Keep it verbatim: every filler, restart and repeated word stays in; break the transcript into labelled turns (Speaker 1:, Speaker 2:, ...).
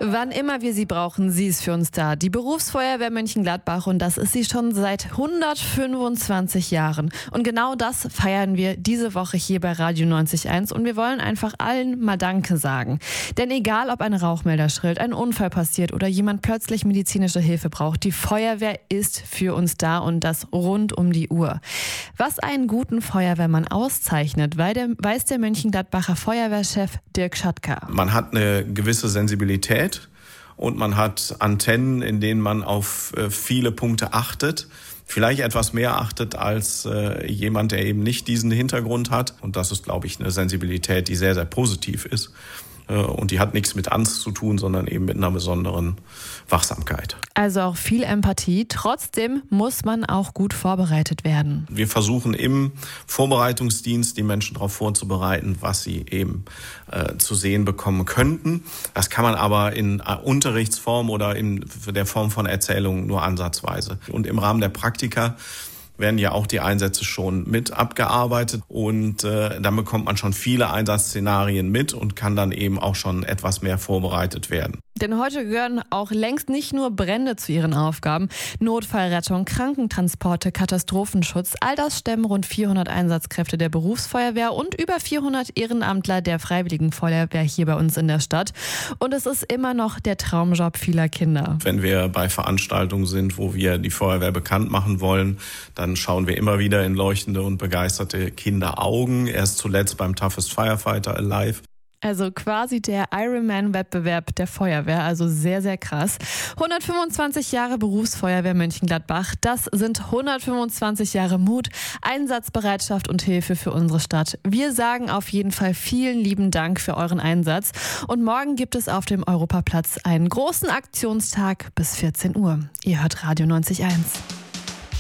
Speaker 1: Wann immer wir sie brauchen, sie ist für uns da. Die Berufsfeuerwehr Mönchengladbach, und das ist sie schon seit hundertfünfundzwanzig Jahren. Und genau das feiern wir diese Woche hier bei Radio neunzig Komma eins, und wir wollen einfach allen mal Danke sagen. Denn egal, ob ein Rauchmelder schrillt, ein Unfall passiert oder jemand plötzlich medizinische Hilfe braucht, die Feuerwehr ist für uns da, und das rund um die Uhr. Was einen guten Feuerwehrmann auszeichnet, weiß der Mönchengladbacher Feuerwehrchef Dirk Schatka.
Speaker 2: Man hat eine gewisse Sensibilität und man hat Antennen, in denen man auf äh, viele Punkte achtet. Vielleicht etwas mehr achtet als äh, jemand, der eben nicht diesen Hintergrund hat. Und das ist, glaube ich, eine Sensibilität, die sehr, sehr positiv ist. Äh, und die hat nichts mit Angst zu tun, sondern eben mit einer besonderen Wachsamkeit.
Speaker 1: Also auch viel Empathie. Trotzdem muss man auch gut vorbereitet werden.
Speaker 2: Wir versuchen im Vorbereitungsdienst die Menschen darauf vorzubereiten, was sie eben äh, zu sehen bekommen könnten. Das kann man aber in äh, Unterrichtsform oder in der Form von Erzählungen nur ansatzweise. Und im Rahmen der Praktika werden ja auch die Einsätze schon mit abgearbeitet, und äh, dann bekommt man schon viele Einsatzszenarien mit und kann dann eben auch schon etwas mehr vorbereitet werden.
Speaker 1: Denn heute gehören auch längst nicht nur Brände zu ihren Aufgaben. Notfallrettung, Krankentransporte, Katastrophenschutz, all das stemmen rund vierhundert Einsatzkräfte der Berufsfeuerwehr und über vierhundert Ehrenamtler der Freiwilligen Feuerwehr hier bei uns in der Stadt. Und es ist immer noch der Traumjob vieler Kinder.
Speaker 2: Wenn wir bei Veranstaltungen sind, wo wir die Feuerwehr bekannt machen wollen, dann schauen wir immer wieder in leuchtende und begeisterte Kinderaugen. Erst zuletzt beim Toughest Firefighter Alive.
Speaker 1: Also quasi der Ironman-Wettbewerb der Feuerwehr, also sehr, sehr krass. hundertfünfundzwanzig Jahre Berufsfeuerwehr Mönchengladbach, das sind hundertfünfundzwanzig Jahre Mut, Einsatzbereitschaft und Hilfe für unsere Stadt. Wir sagen auf jeden Fall vielen lieben Dank für euren Einsatz. Und morgen gibt es auf dem Europaplatz einen großen Aktionstag bis vierzehn Uhr. Ihr hört Radio neunzig Komma eins.